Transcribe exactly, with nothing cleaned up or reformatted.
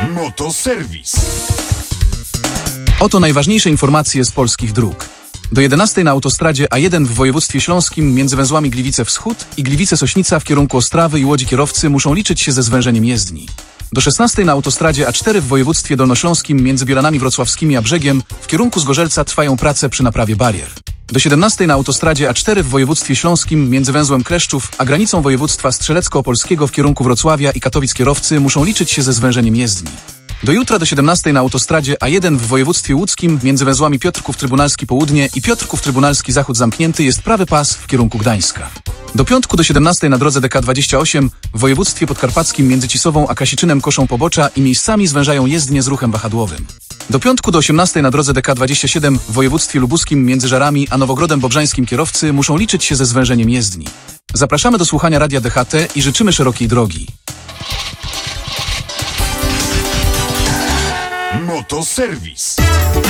Motoserwis. Oto najważniejsze informacje z polskich dróg. Do jedenastej na autostradzie A jeden w województwie śląskim między węzłami Gliwice Wschód i Gliwice Sośnica w kierunku Ostrawy i Łodzi kierowcy muszą liczyć się ze zwężeniem jezdni. Do szesnastej na autostradzie A cztery w województwie dolnośląskim między Bielanami Wrocławskimi a Brzegiem w kierunku Zgorzelca trwają prace przy naprawie barier. Do siedemnastej na autostradzie A cztery w województwie śląskim między węzłem Kleszczów a granicą województwa strzelecko-opolskiego w kierunku Wrocławia i Katowic kierowcy muszą liczyć się ze zwężeniem jezdni. Do jutra do siedemnastej na autostradzie A jeden w województwie łódzkim między węzłami Piotrków Trybunalski Południe i Piotrków Trybunalski Zachód zamknięty jest prawy pas w kierunku Gdańska. Do piątku do siedemnastej na drodze D K dwadzieścia osiem w województwie podkarpackim między Cisową a Krasiczynem koszą pobocza i miejscami zwężają jezdnie z ruchem wahadłowym. Do piątku do osiemnastej na drodze D K dwadzieścia siedem w województwie lubuskim między Żarami a Nowogrodem Bobrzańskim kierowcy muszą liczyć się ze zwężeniem jezdni. Zapraszamy do słuchania Radia D H T i życzymy szerokiej drogi. Motoserwis.